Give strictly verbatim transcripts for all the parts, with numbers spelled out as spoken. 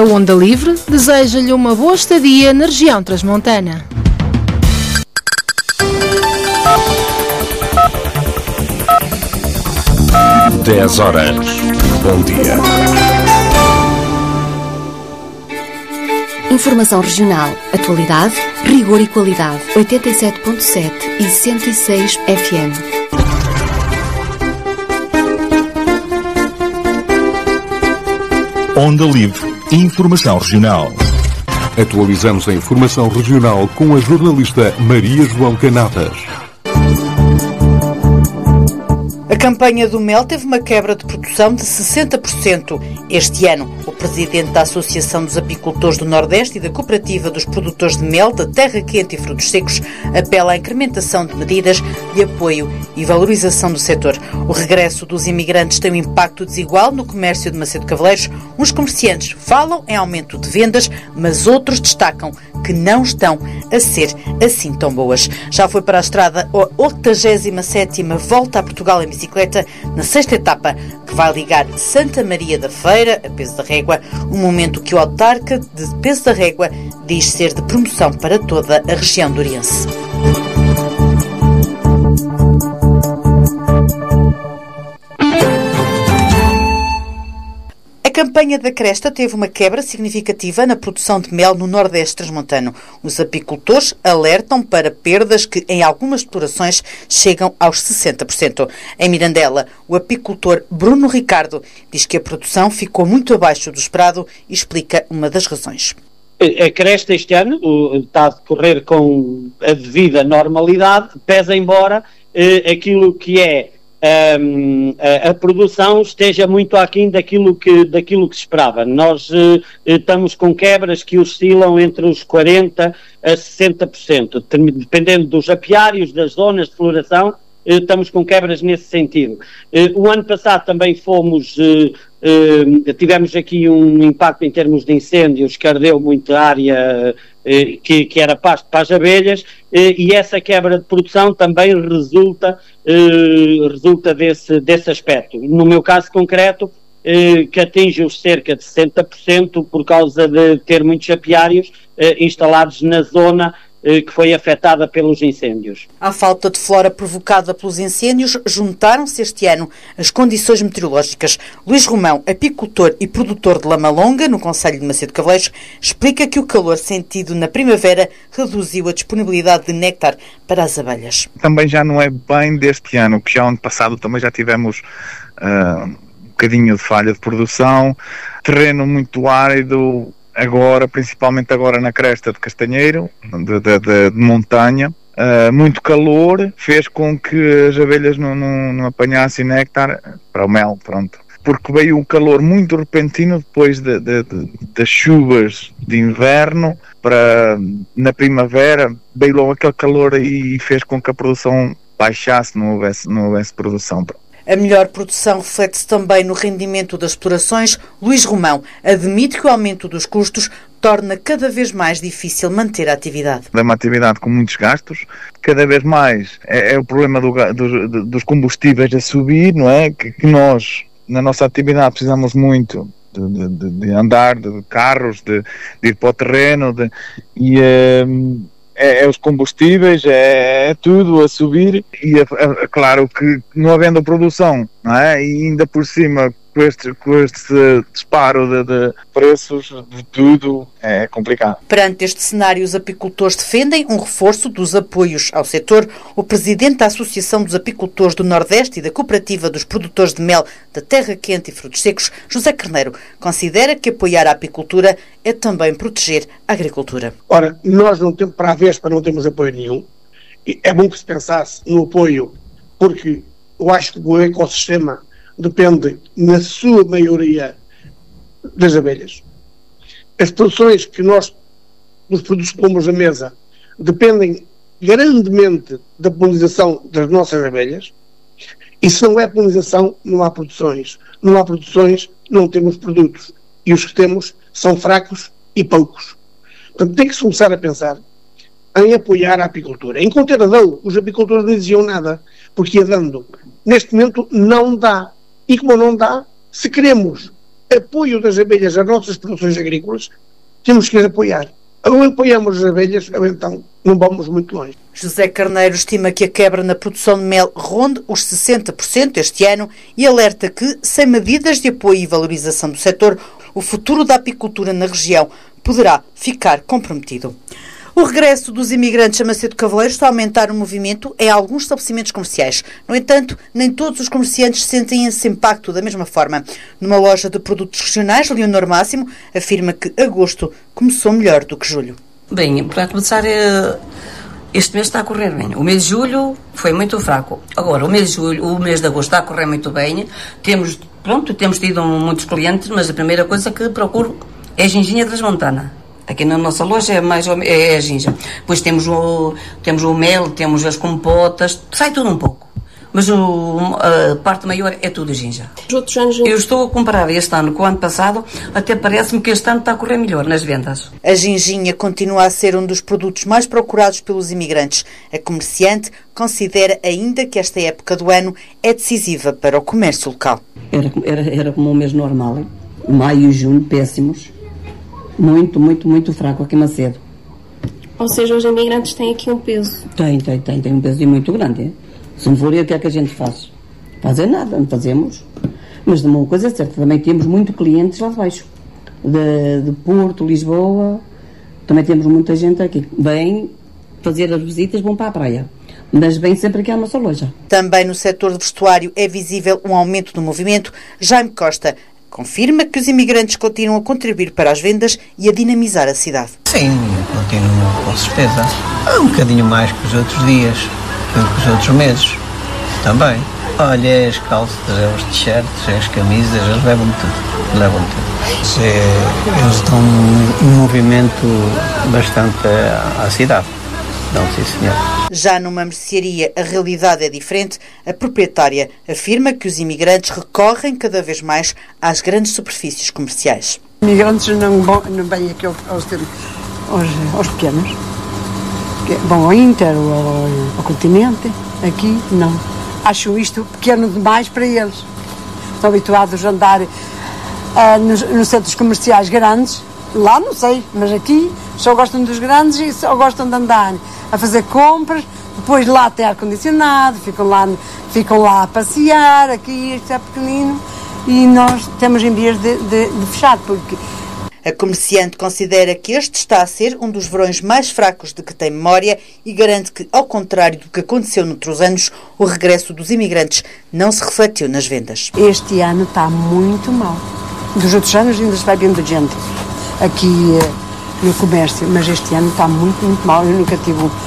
Onda Livre deseja-lhe uma boa estadia na região transmontana. dez horas. Bom dia. Informação regional, atualidade, rigor e qualidade. oitenta e sete ponto sete e cento e seis F M. Onda Livre. Informação regional. Atualizamos a informação regional com a jornalista Maria João Canatas. A campanha do mel teve uma quebra de produção de sessenta por cento este ano. O presidente da Associação dos Apicultores do Nordeste e da Cooperativa dos Produtores de Mel da Terra Quente e Frutos Secos apela à incrementação de medidas de apoio e valorização do setor. O regresso dos imigrantes tem um impacto desigual no comércio de Macedo Cavaleiros. Uns comerciantes falam em aumento de vendas, mas outros destacam que não estão a ser assim tão boas. Já foi para a estrada a oitagésima sétima Volta a Portugal em bicicleta, na sexta etapa, que vai ligar Santa Maria da Feira a Peso da Régua, um momento que o autarca de Peso da Régua diz ser de promoção para toda a região do Oriense. A campanha da Cresta teve uma quebra significativa na produção de mel no Nordeste transmontano. Os apicultores alertam para perdas que, em algumas explorações, chegam aos sessenta por cento. Em Mirandela, o apicultor Bruno Ricardo diz que a produção ficou muito abaixo do esperado e explica uma das razões. A Cresta este ano está a decorrer com a devida normalidade, pese embora eh, aquilo que é Um, a, a produção esteja muito aquém daquilo que, daquilo que se esperava. Nós uh, estamos com quebras que oscilam entre os quarenta por cento a sessenta por cento, dependendo dos apiários, das zonas de floração, uh, estamos com quebras nesse sentido. Uh, o ano passado também fomos, uh, uh, tivemos aqui um impacto em termos de incêndios que ardeu muita área uh, que, que era pasto para as abelhas, uh, e essa quebra de produção também resulta Uh, resulta desse, desse aspecto. No meu caso concreto, uh, que atinge os cerca de sessenta por cento por causa de ter muitos apiários uh, instalados na zona uh, que foi afetada pelos incêndios. À falta de flora provocada pelos incêndios, juntaram-se este ano as condições meteorológicas. Luís Romão, apicultor e produtor de lama longa no concelho de Macedo Cavaleiros, explica que o calor sentido na primavera reduziu a disponibilidade de néctar para as abelhas. Também já não é bem deste ano, que já ano passado também já tivemos uh, um bocadinho de falha de produção, terreno muito árido, agora, principalmente agora na cresta de Castanheiro, de, de, de, de montanha, uh, muito calor, fez com que as abelhas não, não, não apanhassem néctar para o mel, pronto. Porque veio um calor muito repentino depois de, de, de, das chuvas de inverno, para na primavera veio logo aquele calor e fez com que a produção baixasse, não houvesse, não houvesse produção. A melhor produção reflete-se também no rendimento das explorações. Luís Romão admite que o aumento dos custos torna cada vez mais difícil manter a atividade. É uma atividade com muitos gastos, cada vez mais é, é o problema do, do, dos combustíveis a subir, não é? Que, que nós, na nossa atividade, precisamos muito de, de, de andar, de carros, de, de ir para o terreno, de, e um, é, é os combustíveis, é, é tudo a subir, e é, é claro que não havendo produção, não é? E ainda por cima com este, com este disparo de, de preços de tudo, é complicado. Perante este cenário, os apicultores defendem um reforço dos apoios ao setor. O presidente da Associação dos Apicultores do Nordeste e da Cooperativa dos Produtores de Mel da Terra Quente e Frutos Secos, José Carneiro, considera que apoiar a apicultura é também proteger a agricultura. Ora, nós não temos, para a Vespa não temos apoio nenhum. É bom que se pensasse no apoio, porque eu acho que o ecossistema depende, na sua maioria, das abelhas. As produções que nós, os produtos que pomos na mesa, dependem grandemente da polinização das nossas abelhas, e se não é polinização, não há produções. Não há produções, não temos produtos. E os que temos são fracos e poucos. Portanto, tem que se começar a pensar em apoiar a apicultura. Enquanto era dão, os apicultores não diziam nada, porque ia dando. Neste momento não dá. E como não dá, se queremos apoio das abelhas às nossas produções agrícolas, temos que as apoiar. Ou apoiamos as abelhas, ou então não vamos muito longe. José Carneiro estima que a quebra na produção de mel ronde os sessenta por cento este ano e alerta que, sem medidas de apoio e valorização do setor, o futuro da apicultura na região poderá ficar comprometido. O regresso dos imigrantes a Macedo Cavaleiros está a aumentar o movimento em alguns estabelecimentos comerciais. No entanto, nem todos os comerciantes sentem esse impacto da mesma forma. Numa loja de produtos regionais, Leonor Máximo afirma que agosto começou melhor do que julho. Bem, para começar, este mês está a correr bem. O mês de julho foi muito fraco. Agora, o mês de julho, o mês de agosto está a correr muito bem. Temos, pronto, temos tido muitos clientes, mas a primeira coisa que procuro é a ginginha transmontana. Aqui na nossa loja é mais é a ginja. Depois temos o, temos o mel, temos as compotas, sai tudo um pouco. Mas o, a parte maior é tudo ginja. Outros anos... Eu estou a comparar este ano com o ano passado, até parece-me que este ano está a correr melhor nas vendas. A ginginha continua a ser um dos produtos mais procurados pelos imigrantes. A comerciante considera ainda que esta época do ano é decisiva para o comércio local. Era, era, era como um mês normal, hein? Maio e junho, péssimos. Muito, muito, muito fraco aqui em Macedo. Ou seja, os imigrantes têm aqui um peso. Tem, tem, tem, tem um peso muito grande. Hein? Se não for, o que é que a gente faz? Fazer nada, não fazemos. Mas de uma coisa é certa, também temos muito clientes lá de baixo. De, de Porto, Lisboa, também temos muita gente aqui. Vem fazer as visitas, vão para a praia. Mas vem sempre aqui à nossa loja. Também no setor de vestuário é visível um aumento do movimento. Jaime Costa confirma que os imigrantes continuam a contribuir para as vendas e a dinamizar a cidade. Sim, continuam com certeza. Um bocadinho mais que os outros dias, que os outros meses. Também. Olha, as calças, os t-shirts, as camisas, eles levam tudo. Levam tudo. É, eles dão um movimento bastante à, à cidade. Não, sim, senhor. Já numa mercearia, a realidade é diferente. A proprietária afirma que os imigrantes recorrem cada vez mais às grandes superfícies comerciais. Imigrantes não vão, não vêm aqui aos, aos, aos pequenos. Vão ao Inter ou ao, ao continente. Aqui, não. Acho isto pequeno demais para eles. Estão habituados a andar uh, nos, nos centros comerciais grandes. Lá não sei, mas aqui só gostam dos grandes e só gostam de andar a fazer compras, depois lá tem ar-condicionado, ficam lá, ficam lá a passear, aqui isto é pequenino e nós temos em vias de, de, de fechar, porque... A comerciante considera que este está a ser um dos verões mais fracos de que tem memória e garante que, ao contrário do que aconteceu noutros anos, o regresso dos imigrantes não se refletiu nas vendas. Este ano está muito mal. Dos outros anos ainda se vai vendo gente aqui no comércio, mas este ano está muito, muito mal. Eu nunca tive um,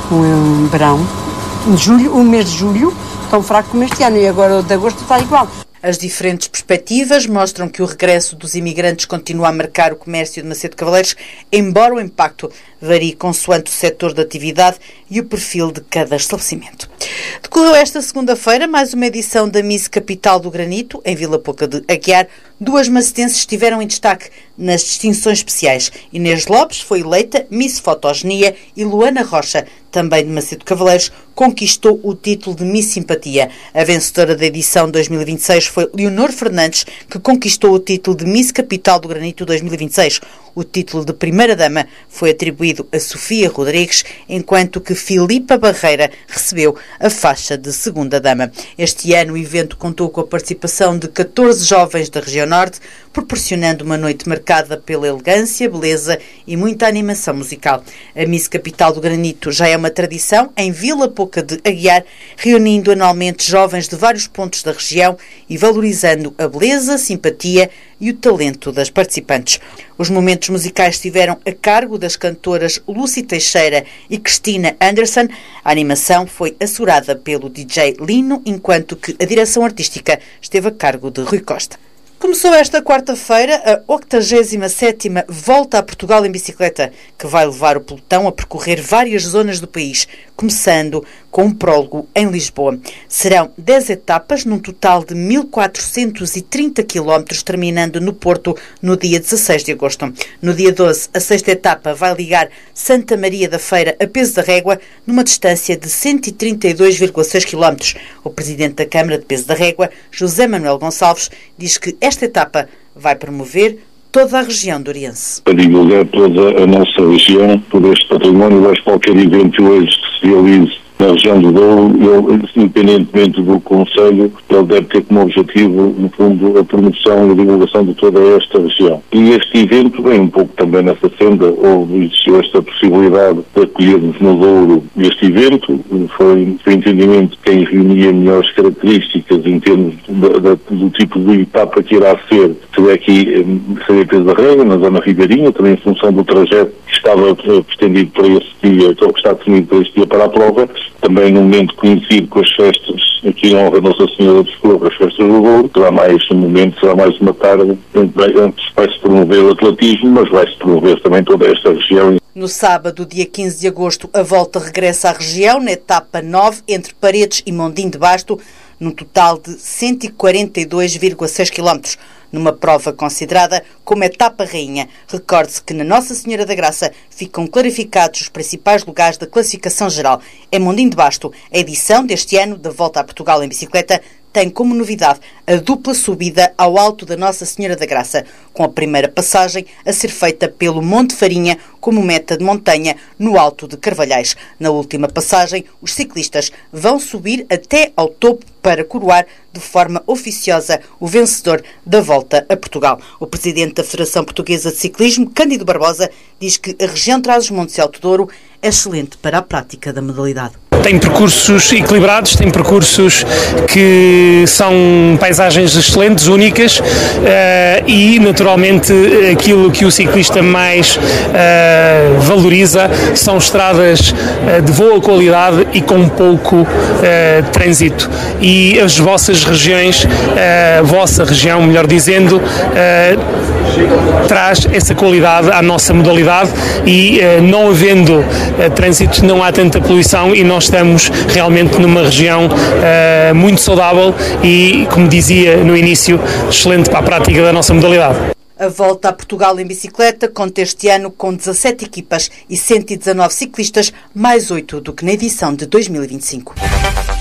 um verão, em julho, um mês de julho, tão fraco como este ano, e agora o de agosto está igual. As diferentes perspectivas mostram que o regresso dos imigrantes continua a marcar o comércio de Macedo Cavaleiros, embora o impacto varie consoante o setor de atividade e o perfil de cada estabelecimento. Decorreu esta segunda-feira mais uma edição da Miss Capital do Granito, em Vila Pouca de Aguiar. Duas macedenses estiveram em destaque nas distinções especiais. Inês Lopes foi eleita Miss Fotogenia e Luana Rocha, também de Macedo Cavaleiros, conquistou o título de Miss Simpatia. A vencedora da edição dois mil e vinte e seis foi Leonor Fernandes, que conquistou o título de Miss Capital do Granito dois mil e vinte e seis. O título de Primeira-Dama foi atribuído a Sofia Rodrigues, enquanto que Filipa Barreira recebeu a faixa de Segunda-Dama. Este ano o evento contou com a participação de catorze jovens da região norte, proporcionando uma noite marcada pela elegância, beleza e muita animação musical. A Miss Capital do Granito já é uma tradição em Vila Pouca de Aguiar, reunindo anualmente jovens de vários pontos da região e valorizando a beleza, simpatia e o talento das participantes. Os momentos musicais estiveram a cargo das cantoras Lucy Teixeira e Cristina Anderson. A animação foi assegurada pelo D J Lino, enquanto que a direção artística esteve a cargo de Rui Costa. Começou esta quarta-feira a octagésima sétima Volta a Portugal em Bicicleta, que vai levar o pelotão a percorrer várias zonas do país, começando com um prólogo em Lisboa. Serão dez etapas, num total de mil quatrocentos e trinta quilómetros, terminando no Porto no dia dezasseis de agosto. No dia doze, a sexta etapa vai ligar Santa Maria da Feira a Peso da Régua, numa distância de cento e trinta e dois vírgula seis quilómetros. O presidente da Câmara de Peso da Régua, José Manuel Gonçalves, diz que esta etapa vai promover toda a região de Oriense. Para divulgar toda a nossa região, todo este património, acho que qualquer evento hoje que se realize na região do Douro, ele, independentemente do Conselho, ele deve ter como objetivo, no fundo, a promoção e a divulgação de toda esta região. E este evento vem um pouco também nessa senda, houve existiu esta possibilidade de acolhermos no Douro este evento, foi, foi entendimento de quem reunia melhores características em termos da, da, do tipo de etapa que irá ser, seria aqui, seria Pedro da Rega, na zona ribeirinha, também em função do trajeto que estava pretendido para esse dia, ou que está definido para este dia para a prova, também no momento coincido com as festas aqui em honra da Nossa Senhora dos Cobros, as festas do Douro, será mais um momento, será mais uma tarde, antes vai-se promover o atletismo, mas vai-se promover também toda esta região. No sábado, dia quinze de agosto, a volta regressa à região, na etapa nove, entre Paredes e Mondim de Basto, num total de cento e quarenta e dois vírgula seis quilómetros. Numa prova considerada como etapa rainha. Recorde-se que na Nossa Senhora da Graça ficam clarificados os principais lugares da classificação geral. Em Mondim de Basto, a edição deste ano da Volta a Portugal em bicicleta tem como novidade a dupla subida ao alto da Nossa Senhora da Graça, com a primeira passagem a ser feita pelo Monte Farinha como meta de montanha no Alto de Carvalhais. Na última passagem, os ciclistas vão subir até ao topo para coroar de forma oficiosa o vencedor da Volta a Portugal. O presidente da Federação Portuguesa de Ciclismo, Cândido Barbosa, diz que a região Trás-os-Montes e Alto Douro é excelente para a prática da modalidade. Tem percursos equilibrados, tem percursos que são paisagens excelentes, únicas, uh, e naturalmente aquilo que o ciclista mais uh, valoriza são estradas uh, de boa qualidade e com pouco uh, trânsito. E as vossas regiões, a uh, vossa região, melhor dizendo, uh, traz essa qualidade à nossa modalidade e uh, não havendo uh, trânsito não há tanta poluição e nós estamos realmente numa região uh, muito saudável e, como dizia no início, excelente para a prática da nossa modalidade. A Volta a Portugal em bicicleta conta este ano com dezassete equipas e cento e dezanove ciclistas, mais oito do que na edição de dois mil e vinte e cinco.